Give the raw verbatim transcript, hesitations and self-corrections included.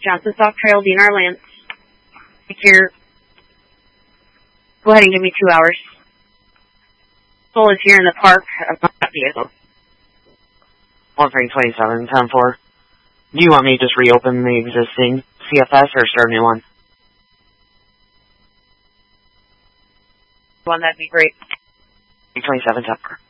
Johnson Sock Trail, D N R Lance. Take care. Go ahead and give me two hours. Soul is here in the park of my vehicle. one three twenty-seven, ten four. Do you want me to just reopen the existing C F S or start a new one? One, that'd be great. twenty-seven, ten four.